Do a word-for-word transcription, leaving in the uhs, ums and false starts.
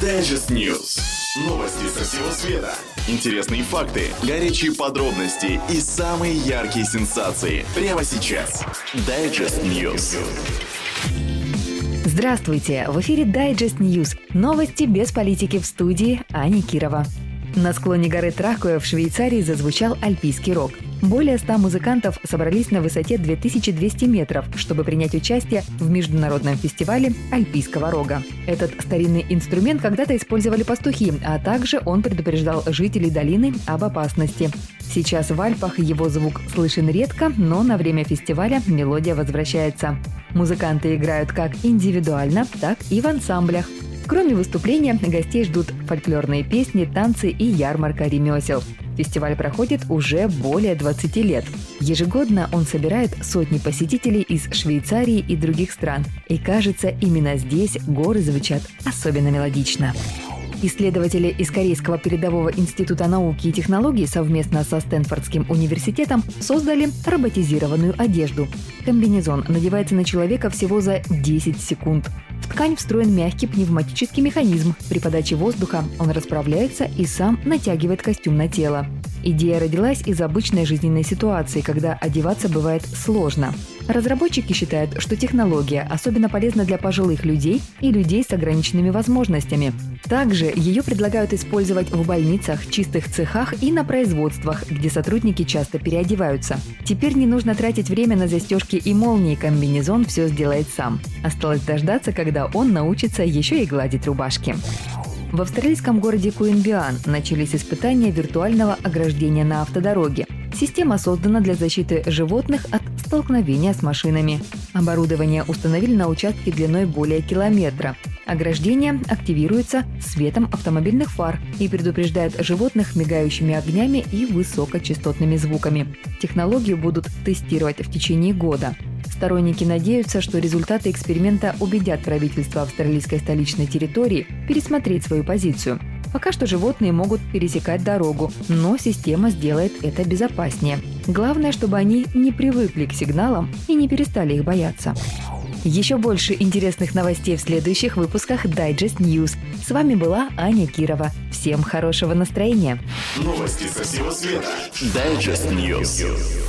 Digest News. Новости со всего света. Интересные факты, горячие подробности и самые яркие сенсации. Прямо сейчас. Digest News. Здравствуйте! В эфире Digest News. Новости без политики, в студии Аня Кирова. На склоне горы Тракуя в Швейцарии зазвучал альпийский рок. Более ста музыкантов собрались на высоте две тысячи двести метров, чтобы принять участие в международном фестивале альпийского рога. Этот старинный инструмент когда-то использовали пастухи, а также он предупреждал жителей долины об опасности. Сейчас в Альпах его звук слышен редко, но на время фестиваля мелодия возвращается. Музыканты играют как индивидуально, так и в ансамблях. Кроме выступления, гостей ждут фольклорные песни, танцы и ярмарка ремесел. Фестиваль проходит уже более двадцати лет. Ежегодно он собирает сотни посетителей из Швейцарии и других стран. И кажется, именно здесь горы звучат особенно мелодично. Исследователи из Корейского передового института науки и технологий совместно со Стэнфордским университетом создали роботизированную одежду. Комбинезон надевается на человека всего за десять секунд. В ткань встроен мягкий пневматический механизм. При подаче воздуха он расправляется и сам натягивает костюм на тело. Идея родилась из обычной жизненной ситуации, когда одеваться бывает сложно. Разработчики считают, что технология особенно полезна для пожилых людей и людей с ограниченными возможностями. Также ее предлагают использовать в больницах, чистых цехах и на производствах, где сотрудники часто переодеваются. Теперь не нужно тратить время на застежки и молнии, комбинезон все сделает сам. Осталось дождаться, когда он научится еще и гладить рубашки. В австралийском городе Куинбиан начались испытания виртуального ограждения на автодороге. Система создана для защиты животных от столкновения с машинами. Оборудование установили на участке длиной более километра. Ограждение активируется светом автомобильных фар и предупреждает животных мигающими огнями и высокочастотными звуками. Технологию будут тестировать в течение года. Сторонники надеются, что результаты эксперимента убедят правительство австралийской столичной территории пересмотреть свою позицию. Пока что животные могут пересекать дорогу, но система сделает это безопаснее. Главное, чтобы они не привыкли к сигналам и не перестали их бояться. Еще больше интересных новостей в следующих выпусках Digest News. С вами была Аня Кирова. Всем хорошего настроения. Новости со всего света. Digest News.